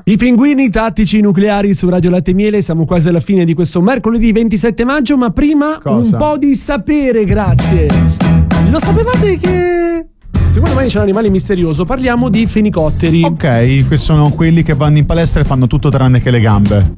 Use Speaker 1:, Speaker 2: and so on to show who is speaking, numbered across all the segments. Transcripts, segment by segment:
Speaker 1: I pinguini tattici nucleari su Radio Latte e Miele, siamo quasi alla fine di questo mercoledì 27 maggio, ma prima un po' di sapere, grazie. Lo sapevate che secondo me c'è un animale misterioso? Parliamo di fenicotteri.
Speaker 2: Ok, questi sono quelli che vanno in palestra e fanno tutto tranne che le gambe.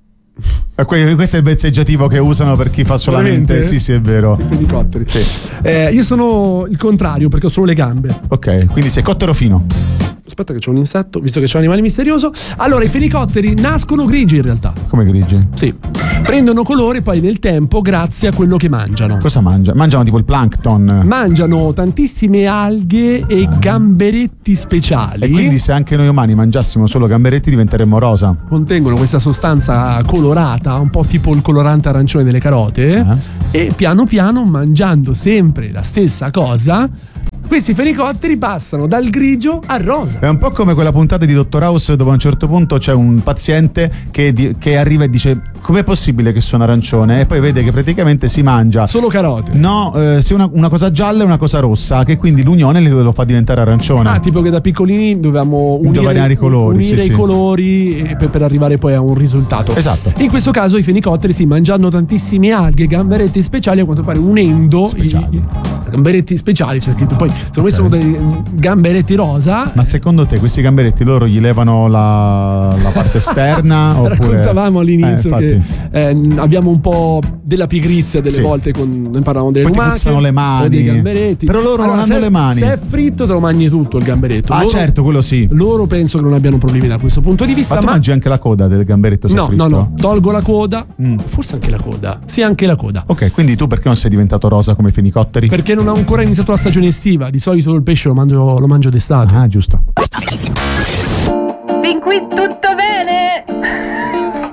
Speaker 2: Questo è il vezzeggiativo che usano per chi fa solamente.
Speaker 1: Veramente?
Speaker 2: Sì, è vero.
Speaker 1: I fenicotteri.
Speaker 2: Sì.
Speaker 1: Io sono il contrario perché ho solo le gambe.
Speaker 2: Ok, quindi sei cottero fino.
Speaker 1: Aspetta che c'è un insetto, visto che c'è un animale misterioso. Allora, i fenicotteri nascono grigi in realtà.
Speaker 2: Come grigi?
Speaker 1: Sì. Prendono colore poi nel tempo grazie a quello che mangiano.
Speaker 2: Cosa mangia? Mangiano tipo il plankton.
Speaker 1: Mangiano tantissime alghe e gamberetti speciali.
Speaker 2: E quindi se anche noi umani mangiassimo solo gamberetti diventeremmo rosa.
Speaker 1: Contengono questa sostanza colorata, un po' tipo il colorante arancione delle carote. E piano piano, mangiando sempre la stessa cosa, questi fenicotteri passano dal grigio al rosa.
Speaker 2: È un po' come quella puntata di Dottor House dove a un certo punto c'è un paziente che arriva e dice: com'è possibile che sono arancione? E poi vede che praticamente si mangia
Speaker 1: solo carote.
Speaker 2: No, sia una cosa gialla e una cosa rossa, che quindi l'unione lo fa diventare arancione.
Speaker 1: Ah, tipo che da piccolini dovevamo unire
Speaker 2: i colori,
Speaker 1: i colori per arrivare poi a un risultato.
Speaker 2: Esatto.
Speaker 1: In questo caso i fenicotteri, sì, mangiando tantissime alghe, gamberetti speciali, a quanto pare unendo i gamberetti speciali, c'è scritto. Poi secondo me sono dei gamberetti rosa.
Speaker 2: Ma secondo te questi gamberetti loro gli levano la parte esterna? Oppure...
Speaker 1: Raccontavamo all'inizio che abbiamo un po' della pigrizia delle volte, noi parlavamo delle lumache,
Speaker 2: puzzano le mani,
Speaker 1: o dei gamberetti.
Speaker 2: Però loro non hanno le mani.
Speaker 1: Se è fritto te lo mangi tutto il gamberetto.
Speaker 2: Ah, certo, quello sì.
Speaker 1: Loro penso che non abbiano problemi da questo punto di vista.
Speaker 2: Ma tu mangi anche la coda del gamberetto?
Speaker 1: No, tolgo la coda. Forse anche la coda. Sì, anche la coda.
Speaker 2: Ok, quindi tu perché non sei diventato rosa come i fenicotteri?
Speaker 1: Perché non ho ancora iniziato la stagione estiva. Di solito il pesce lo mangio d'estate.
Speaker 2: Ah, giusto.
Speaker 3: Fin qui tutto bene?